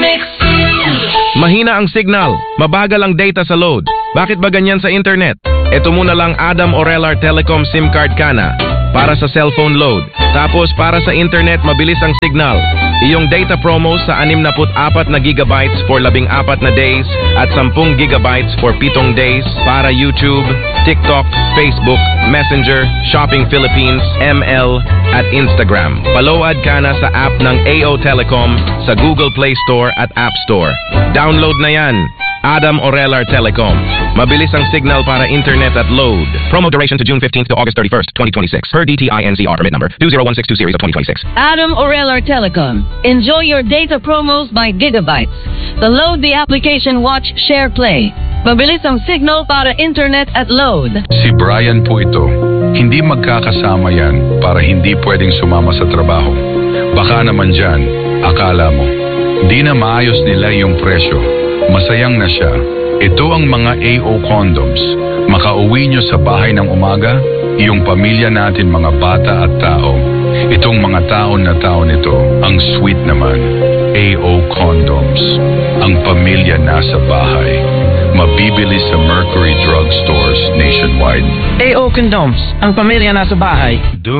mix. Mahina ang signal, mabagal ang data sa load. Bakit ba ganyan sa internet? Ito muna lang Adam Orelar Telecom SIM card ka na para sa cellphone load. Tapos para sa internet, mabilis ang signal. Iyong data promo sa 64 na gigabytes for 14 na days at 10 gigabytes for 7 days para YouTube, TikTok, Facebook, Messenger, Shopping Philippines, ML at Instagram. Paload ka na sa app ng AO Telecom sa Google Play Store at App Store. Download na yan. Adam Orelar Telecom. Mabilis ang signal para internet at load. Promo duration to June 15th to August 31st, 2026. Per DTI NCR permit number 20162 series of 2026. Adam Orelar Telecom. Enjoy your data promos by gigabytes. Load the application, watch, share, play. Mabilis ang signal para internet at load. Si Brian po ito. Hindi magkakasama yan para hindi pwedeng sumama sa trabaho. Baka naman dyan, akala mo. Di na maayos nila yung presyo. Masayang na siya. Ito ang mga AO condoms. Makauwi nyo sa bahay ng umaga, iyong pamilya natin, mga bata at tao. Itong mga taon na tao nito, ang sweet naman. AO condoms. Ang pamilya nasa bahay. Mabibili sa Mercury Drug Stores nationwide. AO Condoms. Ang pamilya nasa bahay.